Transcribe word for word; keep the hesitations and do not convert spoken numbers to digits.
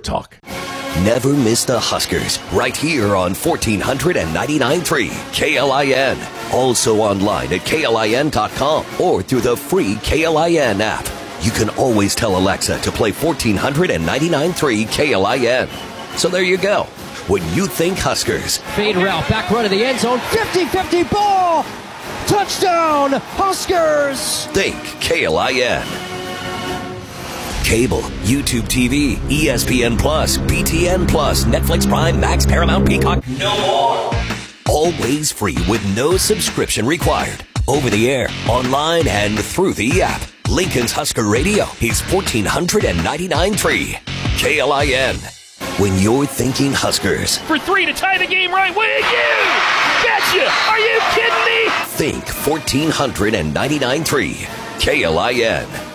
Talk. Never miss the Huskers, right here on fourteen ninety-nine point three K L I N. Also online at K L I N dot com or through the free K L I N app. You can always tell Alexa to play fourteen ninety-nine point three K L I N. So there you go. When you think Huskers. Fade route, back run of the end zone, fifty-fifty ball! Touchdown, Huskers! Think K L I N. Cable, YouTube T V, E S P N Plus, B T N Plus, Netflix Prime, Max, Paramount, Peacock, no more. Always free with no subscription required. Over the air, online, and through the app. Lincoln's Husker Radio is fourteen ninety-nine point three K L I N. When you're thinking Huskers. For three to tie the game right, will you? Betcha! Are you kidding me? Think fourteen ninety-nine point three K L I N.